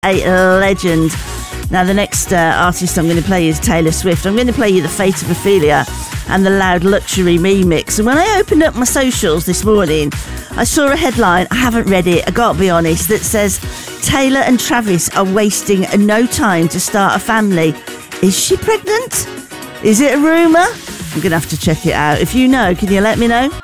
a legend. Now, the next artist I'm going to play is Taylor Swift. I'm going to play you The Fate of Ophelia and the Loud Luxury Me mix. And when I opened up my socials this morning, I saw a headline, I haven't read it, I gotta be honest, that says Taylor and Travis are wasting no time to start a family. Is she pregnant? Is it a rumour? I'm going to have to check it out. If you know, can you let me know?